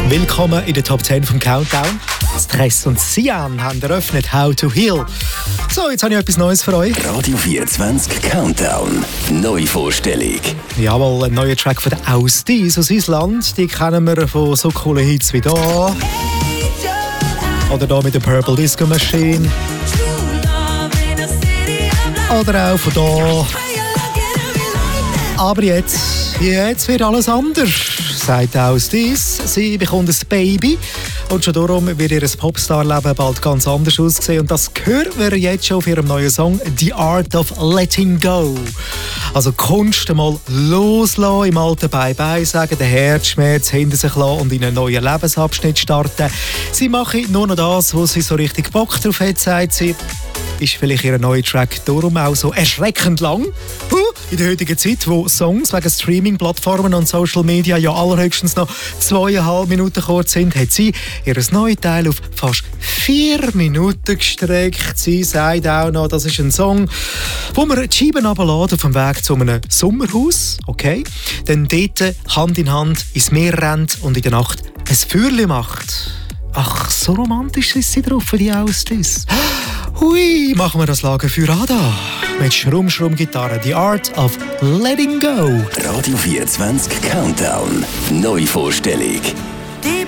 Willkommen in der Top 10 vom Countdown. Stress und Sian haben eröffnet How to Heal. So, jetzt habe ich etwas Neues für euch. Radio 24 Countdown. Neuvorstellung. Jawohl, ein neuer Track von der Ausdies aus Island. Die kennen wir von so coolen Hits wie da. Oder da mit der Purple Disco Machine. Oder auch von da. Aber jetzt wird alles anders, sagt Ausdies. Sie bekommt ein Baby und schon darum wird ihr Popstar-Leben bald ganz anders aussehen. Und das hören wir jetzt schon auf ihrem neuen Song «The Art of Letting Go». Also Kunst einmal loslassen, im alten Bye-Bye sagen, den Herzschmerz hinter sich lassen und in einen neuen Lebensabschnitt starten. Sie mache nur noch das, wo sie so richtig Bock drauf hat, sagt sie. Ist vielleicht ihr neuer Track darum auch so erschreckend lang? In der heutigen Zeit, wo Songs wegen Streaming-Plattformen und Social Media ja allerhöchstens noch 2,5 Minuten kurz sind, hat sie ihr neues Teil auf fast 4 Minuten gestreckt. Sie sagt auch noch, das ist ein Song, wo man die Scheiben runterlässt auf dem Weg zu einem Sommerhaus, okay? Dann dort Hand in Hand ins Meer rennt und in der Nacht ein Feuerchen macht. Ach, so romantisch ist sie drauf, die Ausdies. Hui, machen wir das Lagerfeuer an da. Mit Schrumm-Schrumm-Gitarre. The Art of Letting Go. Radio 24 Countdown. Neuvorstellung.